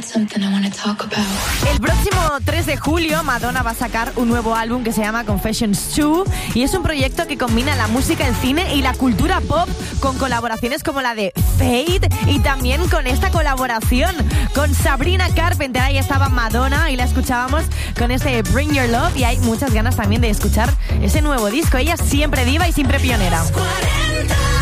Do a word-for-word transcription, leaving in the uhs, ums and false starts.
El próximo tres de julio Madonna va a sacar un nuevo álbum que se llama Confessions dos y es un proyecto que combina la música, el cine y la cultura pop con colaboraciones como la de Fade y también con esta colaboración con Sabrina Carpenter. Ahí estaba Madonna y la escuchábamos con este Bring Your Love y hay muchas ganas también de escuchar ese nuevo disco. Ella siempre diva y siempre pionera. cuarenta